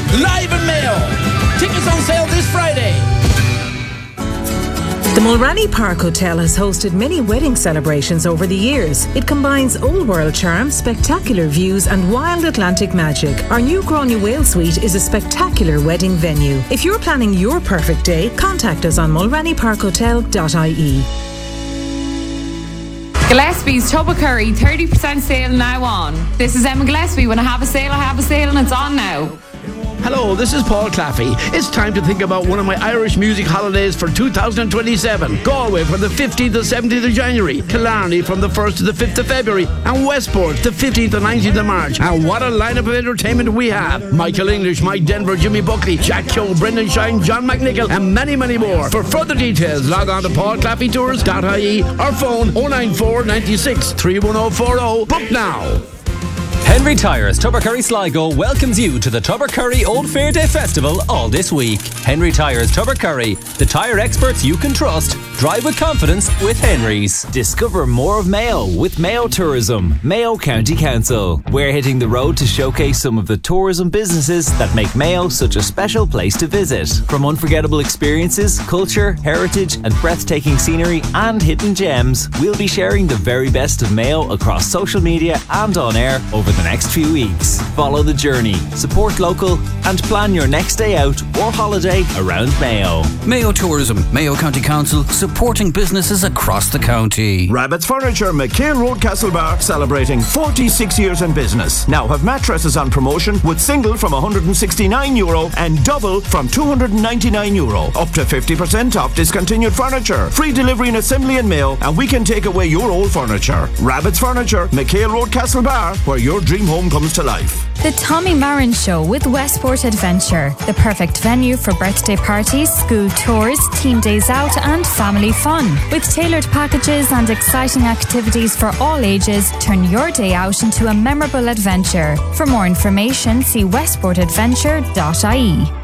live in Mayo. Tickets on sale this Friday. The Mulranny Park Hotel has hosted many wedding celebrations over the years. It combines old world charm, spectacular views and wild Atlantic magic. Our new Grania Whale Suite is a spectacular wedding venue. If you're planning your perfect day, contact us on mulrannyparkhotel.ie. Gillespie's Tubbercurry 30% sale now on. This is Emma Gillespie. When I have a sale and it's on now. Hello, this is Paul Claffey. It's time to think about one of my Irish music holidays for 2027. Galway from the 15th to 17th of January, Killarney from the 1st to the 5th of February, and Westport the 15th to 19th of March. And what a lineup of entertainment we have. Michael English, Mike Denver, Jimmy Buckley, Jack Keogh, Brendan Shine, John McNichol, and many, many more. For further details, log on to paulclaffeytours.ie or phone 094 96 31040. Book now. Henry Tyres Tubbercurry Sligo welcomes you to the Tubbercurry Old Fair Day Festival all this week. Henry Tyres Tubbercurry, the tyre experts you can trust. Drive with confidence with Henry's. Discover more of Mayo with Mayo Tourism, Mayo County Council. We're hitting the road to showcase some of the tourism businesses that make Mayo such a special place to visit. From unforgettable experiences, culture, heritage and breathtaking scenery and hidden gems, we'll be sharing the very best of Mayo across social media and on air over the next few weeks. Follow the journey, support local and plan your next day out or holiday around Mayo. Mayo Tourism, Mayo County Council, supporting businesses across the county. Rabbit's Furniture, McHale Road, Castlebar, celebrating 46 years in business. Now have mattresses on promotion with single from €169 and double from €299. Up to 50% off discontinued furniture. Free delivery and assembly in Mayo, and we can take away your old furniture. Rabbit's Furniture, McHale Road, Castlebar, where your dream home comes to life. The Tommy Marin Show with Westport Adventure, the perfect venue for birthday parties, school tours, team days out and family fun. With tailored packages and exciting activities for all ages, turn your day out into a memorable adventure. For more information, see westportadventure.ie.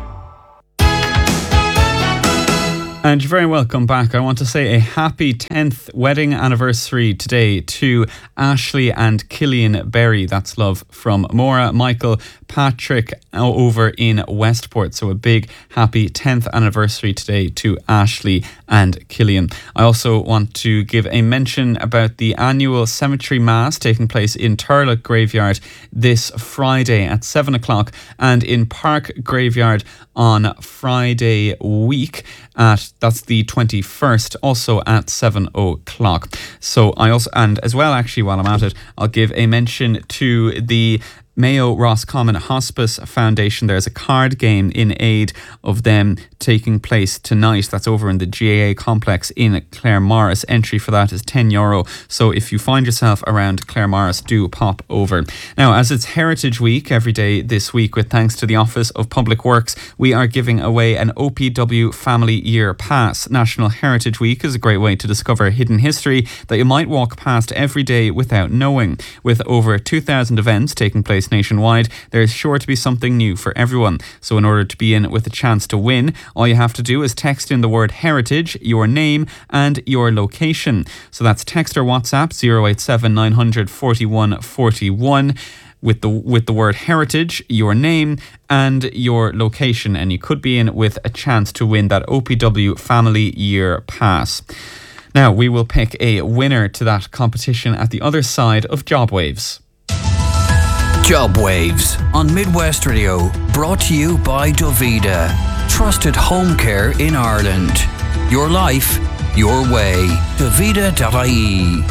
And you're very welcome back. I want to say a happy 10th wedding anniversary today to Ashley and Killian Berry. That's love from Maura, Michael, Patrick over in Westport. So a big happy 10th anniversary today to Ashley and Killian. I also want to give a mention about the annual cemetery mass taking place in Turlock Graveyard this Friday at 7 o'clock and in Park Graveyard on Friday week that's the 21st, also at 7 o'clock. So I also, and as well actually while I'm at it, I'll give a mention to the Mayo Roscommon Hospice Foundation. There's a card game in aid of them taking place tonight. That's over in the GAA complex in Claremorris. Entry for that is €10. So if you find yourself around Claremorris, do pop over. Now, as it's Heritage Week every day this week, with thanks to the Office of Public Works, we are giving away an OPW Family Year Pass. National Heritage Week is a great way to discover hidden history that you might walk past every day without knowing. With over 2,000 events taking place nationwide, there is sure to be something new for everyone. So in order to be in with a chance to win, all you have to do is text in the word heritage, your name and your location. So that's text or WhatsApp 087 900 41 41 with the word heritage, your name and your location, and you could be in with a chance to win that OPW Family Year Pass. Now we will pick a winner to that competition at the other side of Job Waves. Job Waves on Midwest Radio, brought to you by Dovida, trusted home care in Ireland. Your life, your way. Dovida.ie.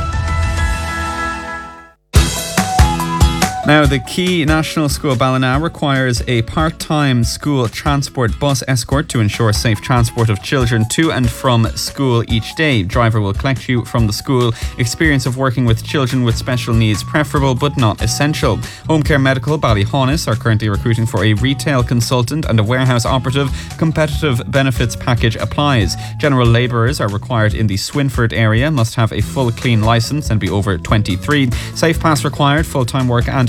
Now, the Key National School Ballina requires a part-time school transport bus escort to ensure safe transport of children to and from school each day. Driver will collect you from the school. Experience of working with children with special needs preferable but not essential. Home Care Medical Ballyhaunis are currently recruiting for a retail consultant and a warehouse operative. Competitive benefits package applies. General labourers are required in the Swinford area, must have a full clean licence and be over 23. Safe pass required, full-time work and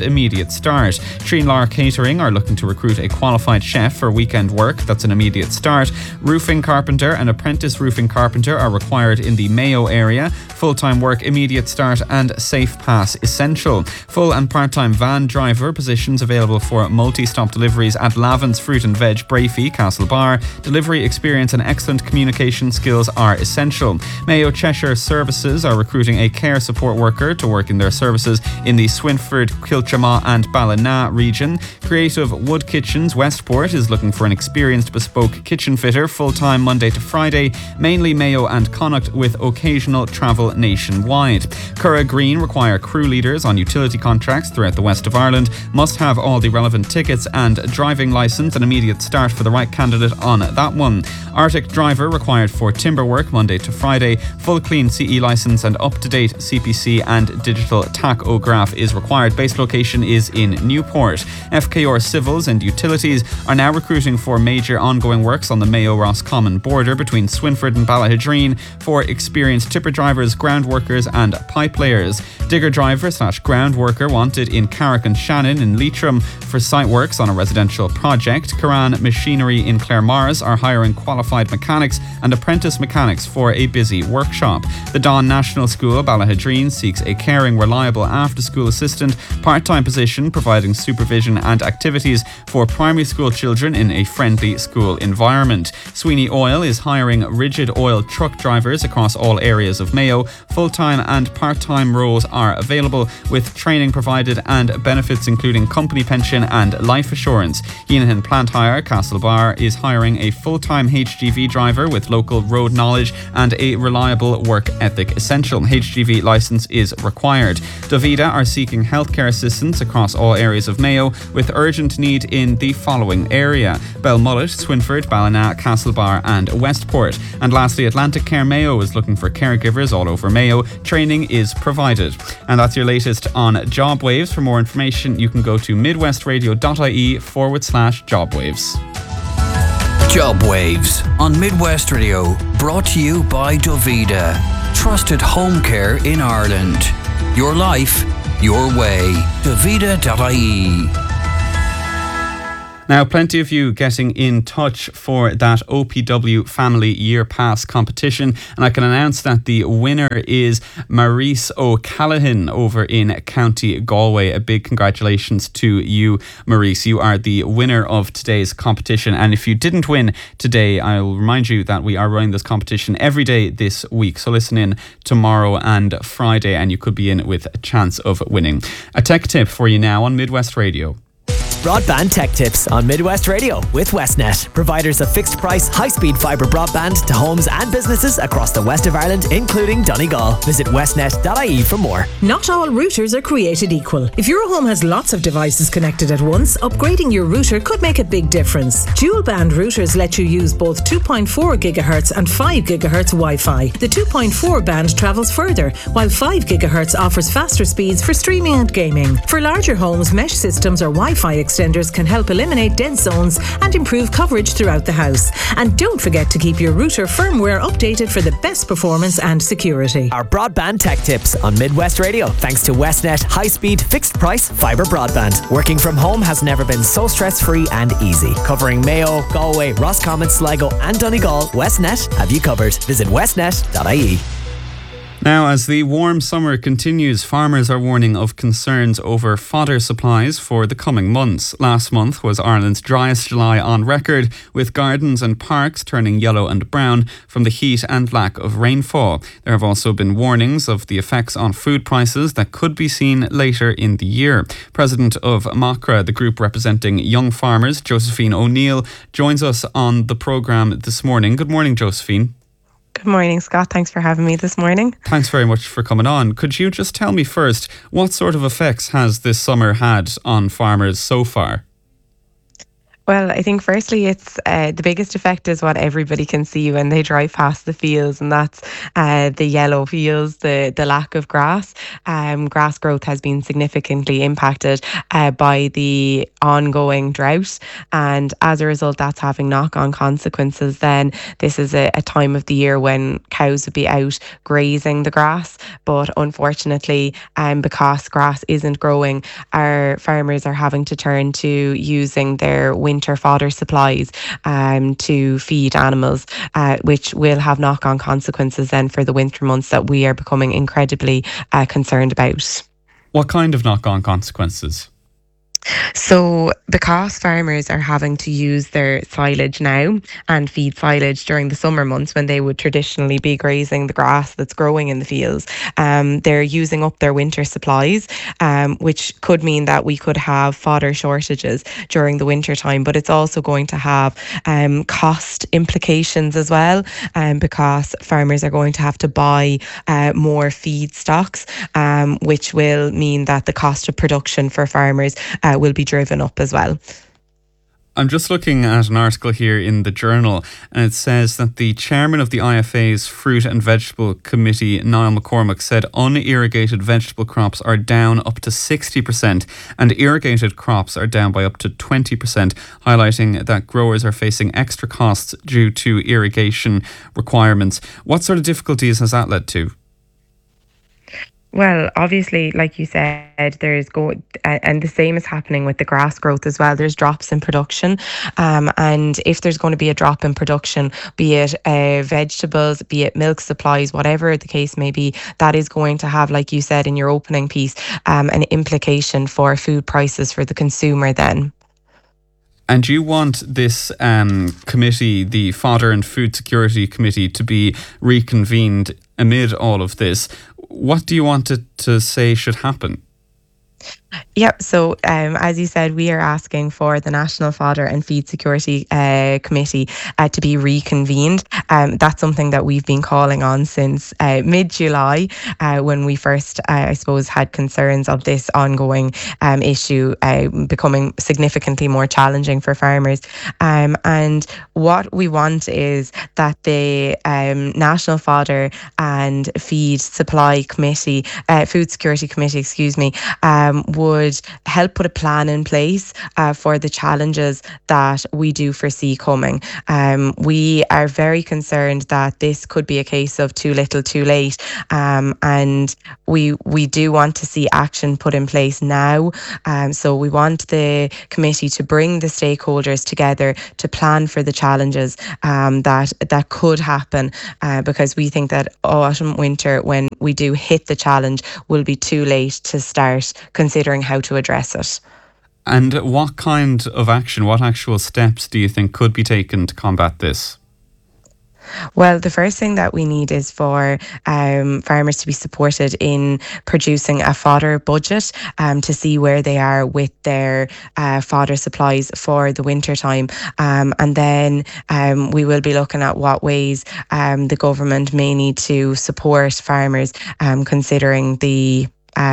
immediate start. Treenlar Catering are looking to recruit a qualified chef for weekend work. That's an immediate start. Roofing carpenter and apprentice roofing carpenter are required in the Mayo area. Full-time work, immediate start, and safe pass essential. Full and part-time van driver positions available for multi-stop deliveries at Lavin's Fruit and Veg, Brafey, Castlebar. Delivery experience and excellent communication skills are essential. Mayo Cheshire Services are recruiting a care support worker to work in their services in the Swinford, Kilchama and Ballina region. Creative Wood Kitchens Westport is looking for an experienced bespoke kitchen fitter, full-time Monday to Friday, mainly Mayo and Connacht with occasional travel nationwide. Curragh Green require crew leaders on utility contracts throughout the west of Ireland, must have all the relevant tickets and driving licence, an immediate start for the right candidate on that one. Arctic driver required for timber work Monday to Friday, full clean CE licence and up-to-date CPC and digital tachograph is required. Base location is in Newport. FKR Civils and Utilities are now recruiting for major ongoing works on the Mayo-Roscommon border between Swinford and Ballahadreen for experienced tipper drivers, ground workers and pipe layers. Digger driver / ground worker wanted in Carrick and Shannon in Leitrim for site works on a residential project. Curran Machinery in Claremars are hiring qualified mechanics and apprentice mechanics for a busy workshop. The Don National School, Ballahadreen, seeks a caring, reliable after-school assistant, part-time position providing supervision and activities for primary school children in a friendly school environment. Sweeney Oil is hiring rigid oil truck drivers across all areas of Mayo. Full-time and part-time roles are available with training provided and benefits including company pension and life assurance. Heenahan Plant Hire, Castlebar, is hiring a full-time HGV driver with local road knowledge and a reliable work ethic essential. HGV licence is required. Davida are seeking healthcare assistance across all areas of Mayo with urgent need in the following area: Belmullet, Swinford, Ballina, Castlebar and Westport. And lastly, Atlantic Care Mayo is looking for caregivers all over Mayo. Training is provided. And that's your latest on JobWaves. For more information, you can go to midwestradio.ie/JobWaves. JobWaves on Midwest Radio, brought to you by Davida. Trusted home care in Ireland. Your life, your way. Davida.ie. Now, plenty of you getting in touch for that OPW Family Year Pass competition, and I can announce that the winner is Maurice O'Callaghan over in County Galway. A big congratulations to you, Maurice. You are the winner of today's competition, and if you didn't win today, I'll remind you that we are running this competition every day this week, so listen in tomorrow and Friday and you could be in with a chance of winning. A tech tip for you now on Midwest Radio. Broadband Tech Tips on Midwest Radio with Westnet, providers of fixed price, high-speed fibre broadband to homes and businesses across the west of Ireland, including Donegal. Visit westnet.ie for more. Not all routers are created equal. If your home has lots of devices connected at once, upgrading your router could make a big difference. Dual-band routers let you use both 2.4 GHz and 5 GHz Wi-Fi. The 2.4 band travels further, while 5 GHz offers faster speeds for streaming and gaming. For larger homes, mesh systems or Wi-Fi extenders can help eliminate dead zones and improve coverage throughout the house. And don't forget to keep your router firmware updated for the best performance and security. Our Broadband Tech Tips on Midwest Radio, thanks to Westnet high-speed, fixed-price fibre broadband. Working from home has never been so stress-free and easy. Covering Mayo, Galway, Roscommon, Sligo and Donegal, Westnet have you covered. Visit westnet.ie. Now, as the warm summer continues, farmers are warning of concerns over fodder supplies for the coming months. Last month was Ireland's driest July on record, with gardens and parks turning yellow and brown from the heat and lack of rainfall. There have also been warnings of the effects on food prices that could be seen later in the year. President of MACRA, the group representing young farmers, Josephine O'Neill, joins us on the programme this morning. Good morning, Josephine. Good morning, Scott. Thanks for having me this morning. Thanks very much for coming on. Could you just tell me first, what sort of effects has this summer had on farmers so far? Well, I think firstly, it's the biggest effect is what everybody can see when they drive past the fields, and that's the yellow fields, the lack of grass. Grass growth has been significantly impacted by the ongoing drought, and as a result, that's having knock-on consequences. Then this is a time of the year when cows would be out grazing the grass, but unfortunately, because grass isn't growing, our farmers are having to turn to using their winter fodder supplies to feed animals, which will have knock-on consequences then for the winter months that we are becoming incredibly concerned about. What kind of knock-on consequences? So because farmers are having to use their silage now and feed silage during the summer months when they would traditionally be grazing the grass that's growing in the fields, they're using up their winter supplies, which could mean that we could have fodder shortages during the winter time. But it's also going to have cost implications as well, because farmers are going to have to buy more feedstocks, which will mean that the cost of production for farmers will be driven up as well. I'm just looking at an article here in the Journal, and it says that the chairman of the IFA's Fruit and Vegetable Committee, Niall McCormick, said unirrigated vegetable crops are down up to 60% and irrigated crops are down by up to 20%, highlighting that growers are facing extra costs due to irrigation requirements. What sort of difficulties has that led to? Well, obviously, like you said, and the same is happening with the grass growth as well. There's drops in production, and if there's going to be a drop in production, be it vegetables, be it milk supplies, whatever the case may be, that is going to have, like you said in your opening piece, an implication for food prices for the consumer then. And you want this committee, the Fodder and Food Security Committee, to be reconvened amid all of this. What do you want it to say should happen? Yep. So, as you said, we are asking for the National Fodder and Feed Security Committee to be reconvened. That's something that we've been calling on since mid-July, when we first, I suppose, had concerns of this ongoing issue becoming significantly more challenging for farmers. And what we want is that the National Fodder and Feed Supply Committee, Food Security Committee, would help put a plan in place for the challenges that we do foresee coming. We are very concerned that this could be a case of too little, too late, and we do want to see action put in place now. So we want the committee to bring the stakeholders together to plan for the challenges that could happen, because we think that autumn, winter, when we do hit the challenge, will be too late to start considering how to address it. And what kind of action, what actual steps do you think could be taken to combat this? Well, the first thing that we need is for farmers to be supported in producing a fodder budget to see where they are with their fodder supplies for the winter time. And then we will be looking at what ways the government may need to support farmers, considering the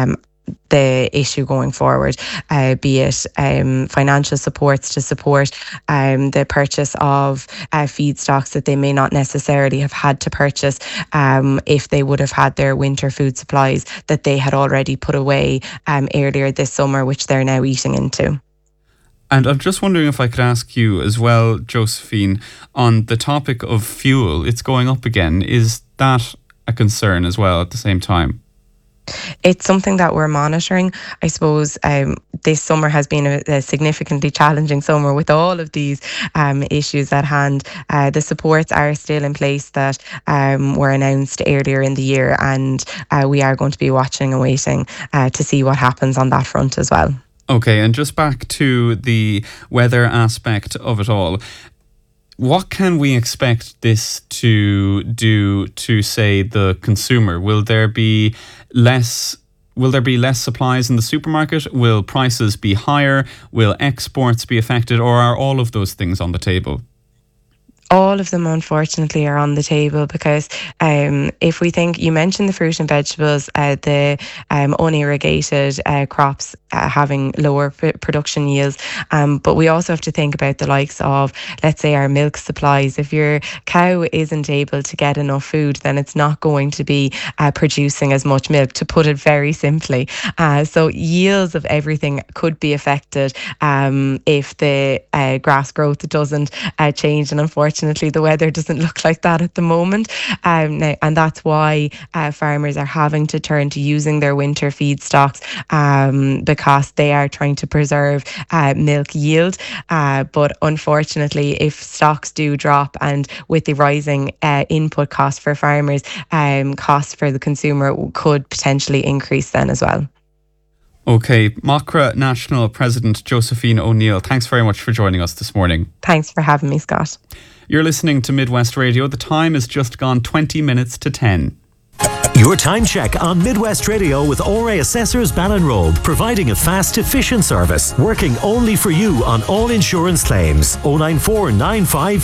issue going forward, be it financial supports to support the purchase of feedstocks that they may not necessarily have had to purchase if they would have had their winter food supplies that they had already put away earlier this summer, which they're now eating into. And I'm just wondering if I could ask you as well, Josephine, on the topic of fuel. It's going up again. Is that a concern as well at the same time? It's something that we're monitoring. I suppose this summer has been a significantly challenging summer with all of these issues at hand. The supports are still in place that were announced earlier in the year, and we are going to be watching and waiting to see what happens on that front as well. Okay, and just back to the weather aspect of it all. What can we expect this to do to, say, the consumer? Will there be less supplies in the supermarket? Will prices be higher? Will exports be affected? Or are all of those things on the table? All of them, unfortunately, are on the table because if we think, you mentioned the fruit and vegetables, the unirrigated crops having lower production yields, but we also have to think about the likes of, let's say, our milk supplies. If your cow isn't able to get enough food, then it's not going to be producing as much milk, to put it very simply. So yields of everything could be affected if the grass growth doesn't change, and unfortunately the weather doesn't look like that at the moment, and that's why farmers are having to turn to using their winter feed stocks, because they are trying to preserve milk yield, but unfortunately if stocks do drop, and with the rising input costs for farmers, costs for the consumer could potentially increase then as well. Okay, MACRA National President Josephine O'Neill, thanks very much for joining us this morning. Thanks for having me, Scott. You're listening to Midwest Radio. The time has just gone 20 minutes to 10. Your time check on Midwest Radio with ORA Assessors Ballinrobe, providing a fast, efficient service, working only for you on all insurance claims. 094 95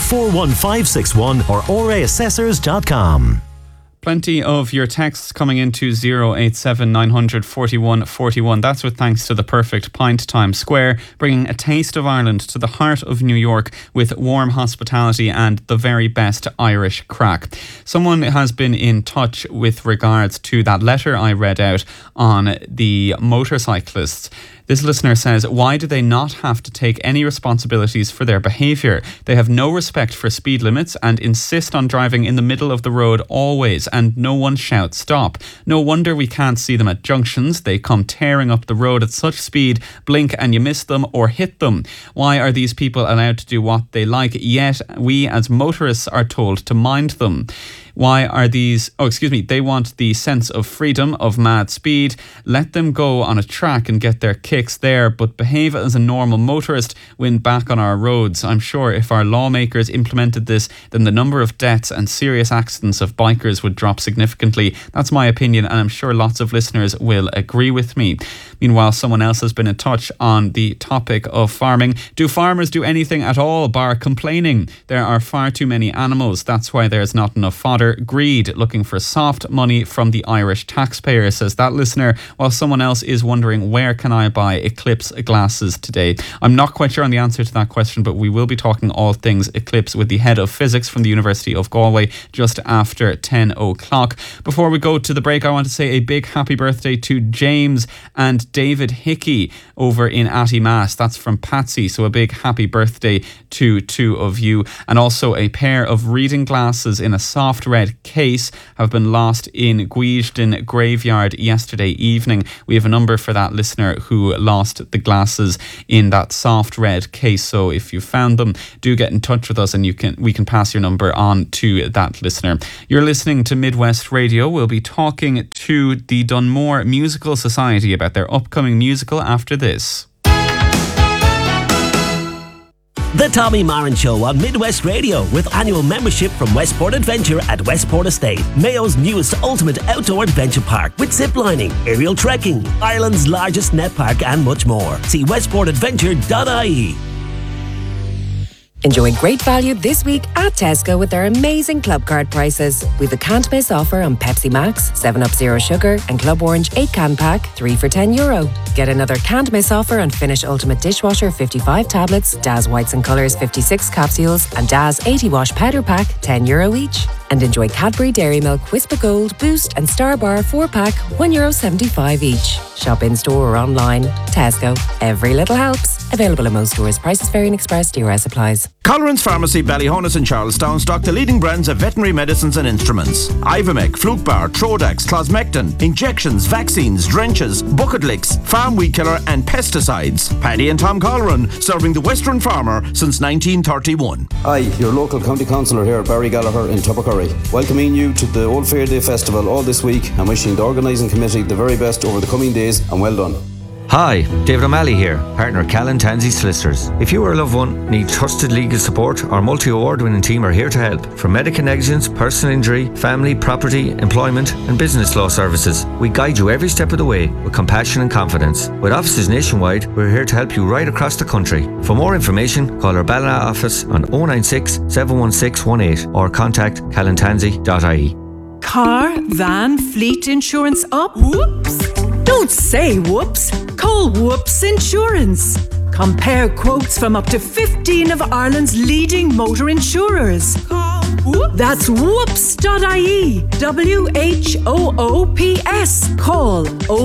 41561 or oraassessors.com. Plenty of your texts coming into 087 900 41 41. That's with thanks to the Perfect Pint Times Square, bringing a taste of Ireland to the heart of New York with warm hospitality and the very best Irish crack. Someone has been in touch with regards to that letter I read out on the motorcyclists. This listener says, why do they not have to take any responsibilities for their behaviour? They have no respect for speed limits and insist on driving in the middle of the road always, and no one shouts stop. No wonder we can't see them at junctions. They come tearing up the road at such speed, blink and you miss them or hit them. Why are these people allowed to do what they like, yet we as motorists are told to mind them? Why are these... they want the sense of freedom of mad speed. Let them go on a track and get their kicks there, but behave as a normal motorist when back on our roads. I'm sure if our lawmakers implemented this, then the number of deaths and serious accidents of bikers would drop significantly. That's my opinion, and I'm sure lots of listeners will agree with me. Meanwhile, someone else has been in touch on the topic of farming. Do farmers do anything at all bar complaining? There are far too many animals. That's why there's not enough fodder. Greed, looking for soft money from the Irish taxpayer, says that listener, while someone else is wondering, where can I buy Eclipse glasses today? I'm not quite sure on the answer to that question, but we will be talking all things Eclipse with the head of physics from the University of Galway just after 10 o'clock. Before we go to the break, I want to say a big happy birthday to James and David Hickey over in Attymass. That's from Patsy, so a big happy birthday to two of you. And also a pair of reading glasses in a soft red case have been lost in Guisden graveyard yesterday evening. We have a number for that listener who lost the glasses in that soft red case, so if you found them, do get in touch with us and we can pass your number on to that listener. You're listening to Midwest Radio. We'll be talking to the Dunmore Musical Society about their upcoming musical after this. The Tommy Moran Show on Midwest Radio, with annual membership from Westport Adventure at Westport Estate, Mayo's newest ultimate outdoor adventure park, with ziplining, aerial trekking, Ireland's largest net park and much more. See westportadventure.ie. Enjoy great value this week at Tesco with their amazing club card prices. We've a can't miss offer on Pepsi Max, 7up Zero Sugar and Club Orange 8 can pack, 3 for €10. Get another can't miss offer on Finish Ultimate Dishwasher 55 tablets, Daz Whites and Colours 56 capsules and Daz 80 wash powder pack, €10 each. And enjoy Cadbury Dairy Milk, Whisper Gold, Boost and Star Bar 4 pack, €1.75 each. Shop in store or online. Tesco. Every little helps. Available in most stores. Prices vary and express. DRS applies. Colleran's Pharmacy, Ballyhonus and Charlestown stock the leading brands of veterinary medicines and instruments. Ivomec, Flukebar, Trodax, Closmectin, injections, vaccines, drenches, bucket licks, farm weed killer and pesticides. Paddy and Tom Colleran, serving the Western farmer since 1931. Hi, your local county councillor here, Barry Gallagher in Tubbercurry, welcoming you to the Old Fair Day Festival all this week and wishing the organising committee the very best over the coming days, and well done. Hi, David O'Malley here, partner Callan Tansey Solicitors. If you or a loved one need trusted legal support, our multi-award winning team are here to help. From medical negligence, personal injury, family, property, employment and business law services, we guide you every step of the way with compassion and confidence. With offices nationwide, we're here to help you right across the country. For more information, call our Ballina office on 096 716 18 or contact callantansey.ie. Car, van, fleet insurance up? Whoops! Don't say whoops. Call Whoops Insurance. Compare quotes from up to 15 of Ireland's leading motor insurers. Call Whoops. That's whoops.ie. WHOOPS. Call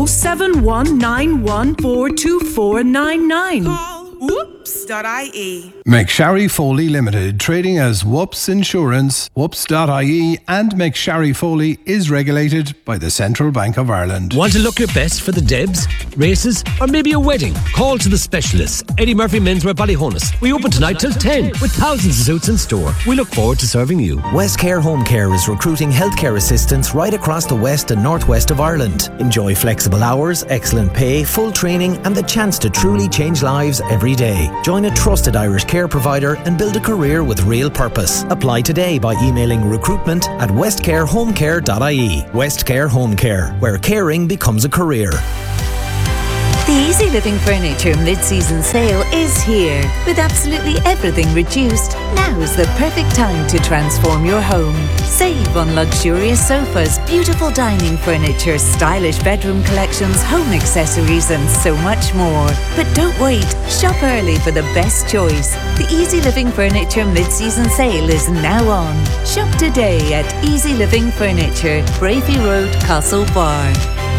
07191422499. Whoops.ie. McSharry Foley Limited, trading as Whoops Insurance, Whoops.ie, and McSharry Foley is regulated by the Central Bank of Ireland. Want to look your best for the Debs, races, or maybe a wedding? Call to the specialists. Eddie Murphy Menswear Ballyhonus. We open tonight till 10 with thousands of suits in store. We look forward to serving you. Westcare Home Care is recruiting healthcare assistants right across the west and northwest of Ireland. Enjoy flexible hours, excellent pay, full training, and the chance to truly change lives every day. Join a trusted Irish care provider and build a career with real purpose. Apply today by emailing recruitment@westcarehomecare.ie. Westcare Home Care, where caring becomes a career. The Easy Living Furniture mid-season sale is here. With absolutely everything reduced, now is the perfect time to transform your home. Save on luxurious sofas, beautiful dining furniture, stylish bedroom collections, home accessories and so much more. But don't wait, shop early for the best choice. The Easy Living Furniture mid-season sale is now on. Shop today at Easy Living Furniture, Bravey Road, Castlebar.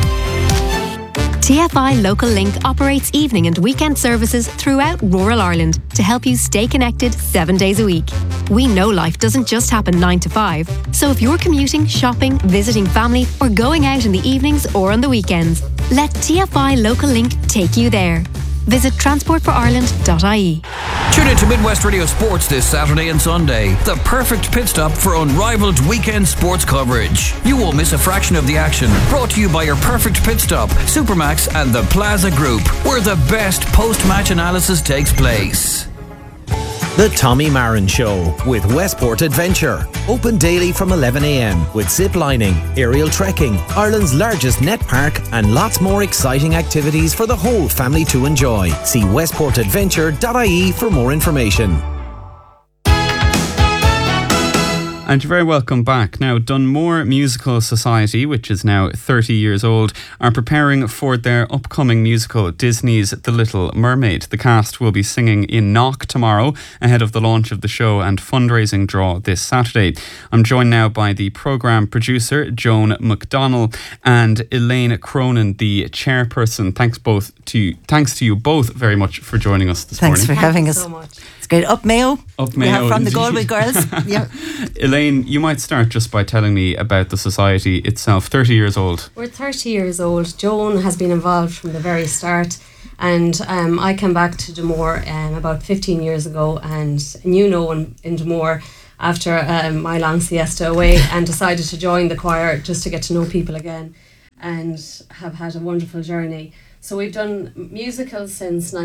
TFI Local Link operates evening and weekend services throughout rural Ireland to help you stay connected 7 days a week. We know life doesn't just happen 9 to 5, so if you're commuting, shopping, visiting family, or going out in the evenings or on the weekends, let TFI Local Link take you there. Visit transportforireland.ie. Tune in to Midwest Radio Sports this Saturday and Sunday. The perfect pit stop for unrivaled weekend sports coverage. You won't miss a fraction of the action. Brought to you by your perfect pit stop, Supermax and the Plaza Group, where the best post-match analysis takes place. The Tommy Marin Show with Westport Adventure. Open daily from 11 a.m. with zip lining, aerial trekking, Ireland's largest net park, and lots more exciting activities for the whole family to enjoy. See westportadventure.ie for more information. And you're very welcome back. Now, Dunmore Musical Society, which is now 30 years old, are preparing for their upcoming musical, Disney's The Little Mermaid. The cast will be singing in Knock tomorrow, ahead of the launch of the show and fundraising draw this Saturday. I'm joined now by the programme producer, Joan McDonnell, and Elaine Cronin, the chairperson. Thanks to you both very much for joining us this morning. Thanks for having us. So much. It's great. Up Mayo. Up Mayo. From the Galway girls. Yeah. Elaine, you might start just by telling me about the society itself. 30 years old. We're 30 years old. Joan has been involved from the very start, and I came back to Dunmore about 15 years ago, and knew no one in Dunmore after my long siesta away, and decided to join the choir just to get to know people again, and have had a wonderful journey. So we've done musicals since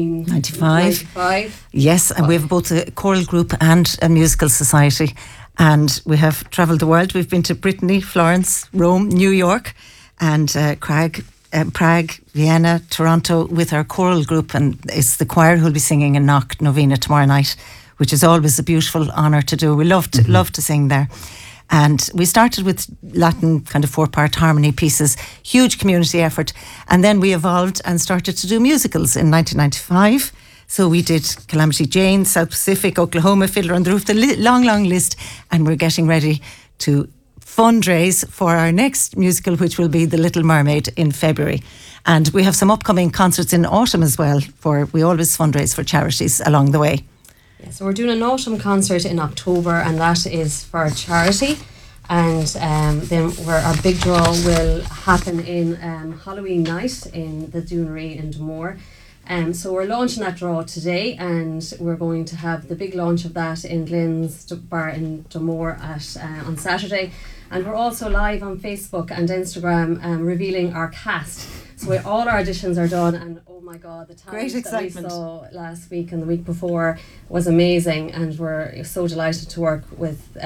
1995. Yes, and we have both a choral group and a musical society. And we have travelled the world. We've been to Brittany, Florence, Rome, New York, and Prague, Vienna, Toronto with our choral group. And it's the choir who'll be singing in Knock Novena tomorrow night, which is always a beautiful honour to do. We love to sing there. And we started with Latin kind of 4-part harmony pieces, huge community effort. And then we evolved and started to do musicals in 1995. So we did Calamity Jane, South Pacific, Oklahoma, Fiddler on the Roof, the long list. And we're getting ready to fundraise for our next musical, which will be The Little Mermaid in February. And we have some upcoming concerts in autumn as well. We always fundraise for charities along the way. So we're doing an autumn concert in October, and that is for charity. And then our big draw will happen in Halloween night in the Doonery in Dunmore. So we're launching that draw today, and we're going to have the big launch of that in Glenn's Bar in Dunmore on Saturday. And we're also live on Facebook and Instagram revealing our cast. So all our auditions are done, and oh my God, the talent Great that we excitement. saw last week and the week before was amazing, and we're so delighted to work with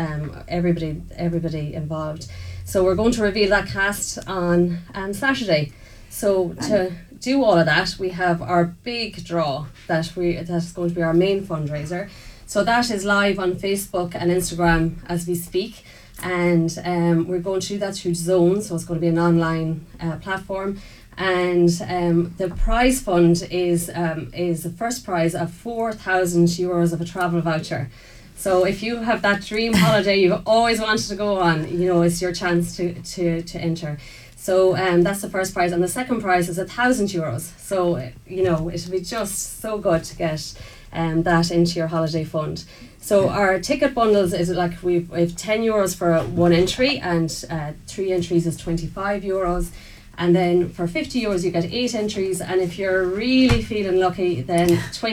everybody involved. So we're going to reveal that cast on Saturday. So to do all of that, we have our big draw that's going to be our main fundraiser. So that is live on Facebook and Instagram as we speak, and we're going to do that through Zone, so it's going to be an online platform. And the prize fund is the first prize of €4,000 of a travel voucher. So if you have that dream holiday you've always wanted to go on, it's your chance to enter. So that's the first prize, and the second prize is €1,000. So it'll be just so good to get that into your holiday fund. So our ticket bundles is like we've €10 for one entry, and 3 entries is €25. And then for €50 you get 8 entries, and if you're really feeling lucky, then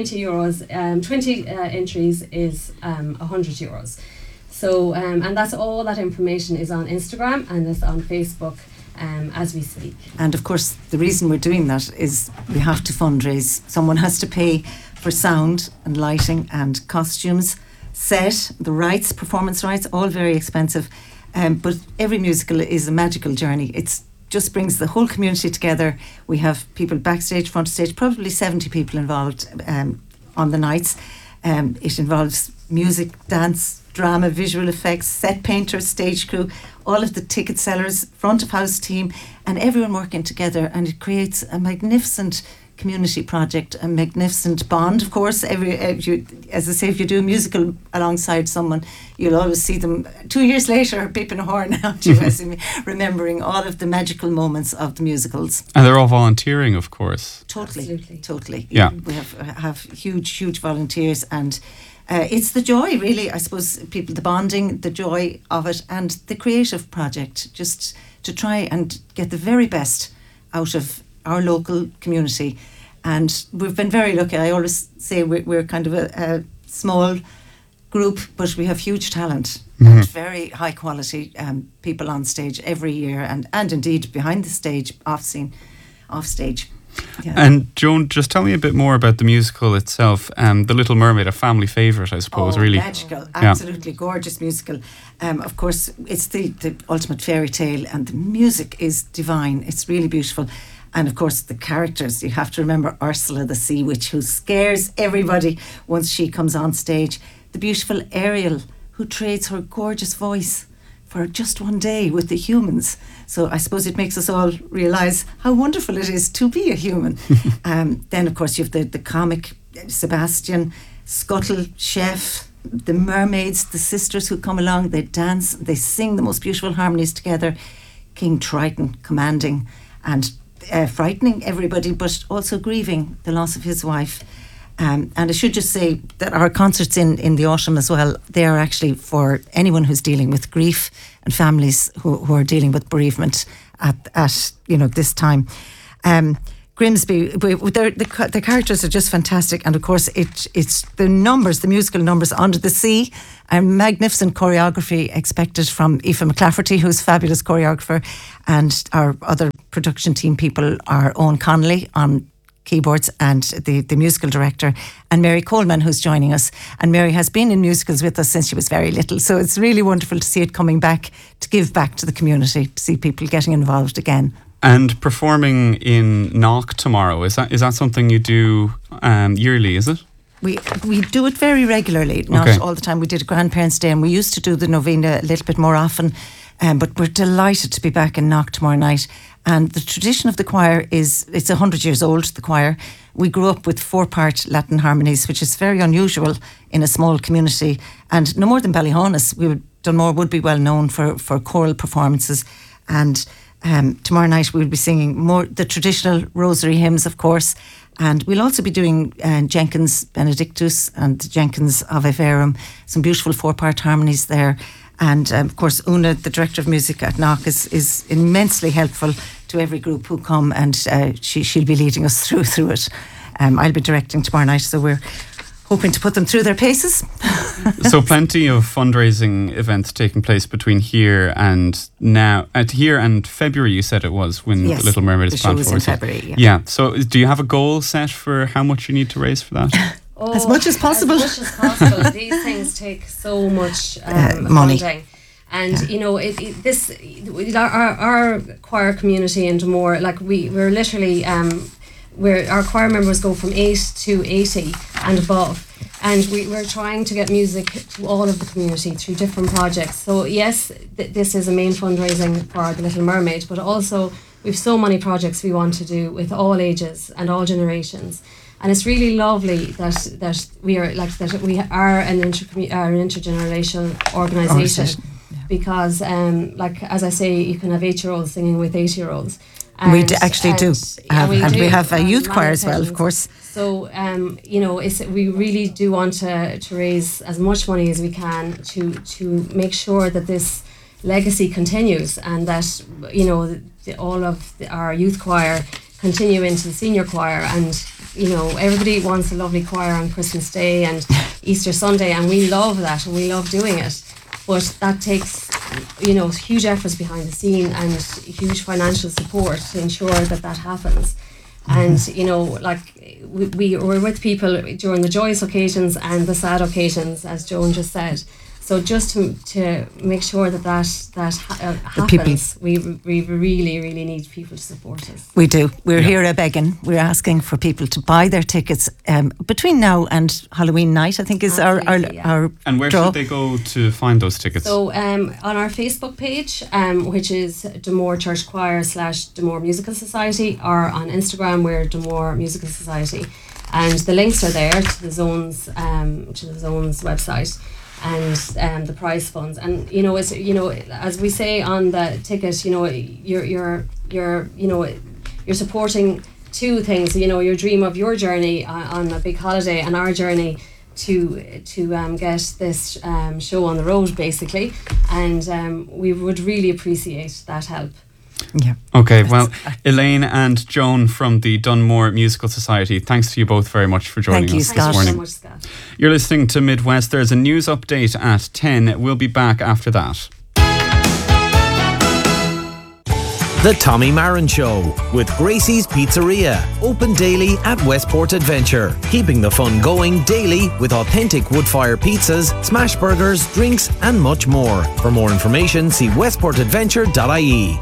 €20, 20 entries is €100. So and that's all that information is on Instagram and it's on Facebook as we speak. And of course, the reason we're doing that is we have to fundraise. Someone has to pay for sound and lighting and costumes, set, the rights, performance rights, all very expensive. But every musical is a magical journey. It's just brings the whole community together. We have people backstage, front stage, probably 70 people involved on the nights. It involves music, dance, drama, visual effects, set painters, stage crew, all of the ticket sellers, front of house team, and everyone working together, and it creates a magnificent community project, a magnificent bond. Of course, as I say, if you do a musical alongside someone, you'll always see them 2 years later beeping a horn out you, remembering all of the magical moments of the musicals. And they're all volunteering, of course. Totally. Yeah. We have huge volunteers, and it's the joy, really, I suppose, the bonding, the joy of it, and the creative project, just to try and get the very best out of our local community. And we've been very lucky. I always say we're kind of a small group, but we have huge talent, and very high quality people on stage every year, and indeed behind the stage, off stage. Yeah. And Joan, just tell me a bit more about the musical itself. The Little Mermaid, a family favourite, I suppose, really. Magical, absolutely gorgeous musical. Of course, it's the ultimate fairy tale, and the music is divine. It's really beautiful. And of course, the characters, you have to remember Ursula the Sea Witch, who scares everybody once she comes on stage. The beautiful Ariel, who trades her gorgeous voice for just one day with the humans. So I suppose it makes us all realise how wonderful it is to be a human. Then, of course, you have the comic Sebastian, Scuttle, Chef, the mermaids, the sisters who come along, they dance, they sing the most beautiful harmonies together. King Triton commanding and frightening everybody, but also grieving the loss of his wife. And I should just say that our concerts in the autumn as well, they are actually for anyone who's dealing with grief and families who are dealing with bereavement at this time. Grimsby, the characters are just fantastic, and of course it's the musical numbers Under the Sea, and magnificent choreography expected from Aoife McClafferty, who's a fabulous choreographer, and our other production team people are Owen Connolly on keyboards and the musical director, and Mary Coleman, who's joining us. And Mary has been in musicals with us since she was very little, so it's really wonderful to see it coming back, to give back to the community, to see people getting involved again. And performing in Knock tomorrow, is that something you do yearly, is it? We do it very regularly, not all the time. We did a Grandparents' Day, and we used to do the novena a little bit more often, but we're delighted to be back in Knock tomorrow night. And the tradition of the choir it's 100 years old, the choir. We grew up with 4-part Latin harmonies, which is very unusual in a small community. And no more than Ballyhonus, Dunmore would be well known for choral performances. And tomorrow night we'll be singing more the traditional rosary hymns, of course, and we'll also be doing Jenkins Benedictus and Jenkins Ave Verum, some beautiful 4-part harmonies there. And of course, Una, the director of music at Knock, is immensely helpful to every group who come, and she'll be leading us through it. I'll be directing tomorrow night, so we're hoping to put them through their paces. So plenty of fundraising events taking place between here and now. Here and February, you said it was, when Yes, The Little Mermaid is the show planned was for. in So- February, Yeah. So do you have a goal set for how much you need to raise for that? As much as possible. As much as possible. These things take so much money. funding. And our choir community and more, like we're literally our choir members go from 8 to 80 and above, and we're trying to get music to all of the community through different projects. So yes, this is a main fundraising for The Little Mermaid, but also we've so many projects we want to do with all ages and all generations. And it's really lovely that we are an intergenerational organisation, because as I say, you can have 8-year-olds singing with 80-year-olds. We actually do. And we have a youth choir as well, of course. So, we really do want to raise as much money as we can to make sure that this legacy continues, and that, all of our youth choir continue into the senior choir. And, everybody wants a lovely choir on Christmas Day and Easter Sunday, and we love that and we love doing it. But that takes, huge efforts behind the scene and huge financial support to ensure that happens. And, we're with people during the joyous occasions and the sad occasions, as Joan just said. So just to make sure that happens, we really, really need people to support us. We do. We're here begging. We're asking for people to buy their tickets between now and Halloween night, I think is our And where draw. should they go to find those tickets? So on our Facebook page, which is Damore Church Choir / Damore Musical Society, or on Instagram, we're Damore Musical Society. And the links are there to the Zones website. And the prize funds, and as we say on the ticket, you're supporting two things. Your dream of your journey on a big holiday, and our journey to get this show on the road, basically. And we would really appreciate that help. Yeah. Okay, well, Elaine and Joan from the Dunmore Musical Society, thanks to you both very much for joining us this morning. Thank you so much, Scott. You're listening to Midwest. There's a news update at 10. We'll be back after that. The Tommy Marin Show with Gracie's Pizzeria, open daily at Westport Adventure, keeping the fun going daily with authentic wood-fire pizzas, smash burgers, drinks and much more. For more information, see westportadventure.ie.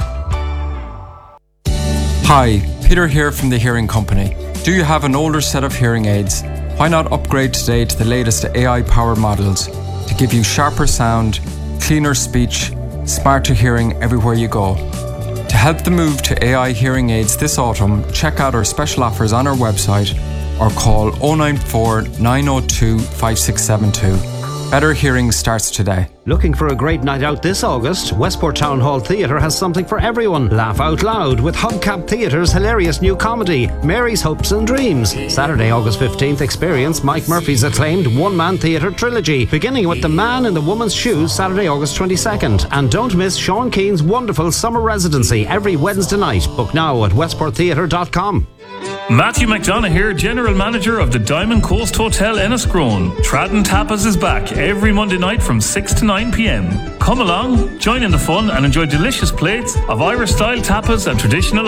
Hi, Peter here from the Hearing Company. Do you have an older set of hearing aids? Why not upgrade today to the latest AI-powered models to give you sharper sound, cleaner speech, smarter hearing everywhere you go? To help the move to AI hearing aids this autumn, check out our special offers on our website or call 094 902 5672. Better hearing starts today. Looking for a great night out this August? Westport Town Hall Theatre has something for everyone. Laugh out loud with Hubcap Theatre's hilarious new comedy, Mary's Hopes and Dreams. Saturday, August 15th, experience Mike Murphy's acclaimed one-man theatre trilogy, beginning with The Man in the Woman's Shoes, Saturday, August 22nd. And don't miss Sean Keane's wonderful summer residency every Wednesday night. Book now at westporttheatre.com. Matthew McDonough here, General Manager of the Diamond Coast Hotel Enniscrone. Tratton Tapas is back every Monday night from 6 to 9 p.m. Come along, join in the fun and enjoy delicious plates of Irish-style tapas and traditional